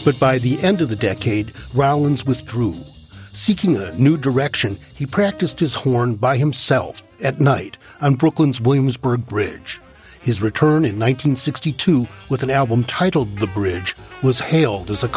But by the end of the decade, Rollins withdrew. Seeking a new direction, he practiced his horn by himself at night on Brooklyn's Williamsburg Bridge. His return in 1962 with an album titled The Bridge was hailed as a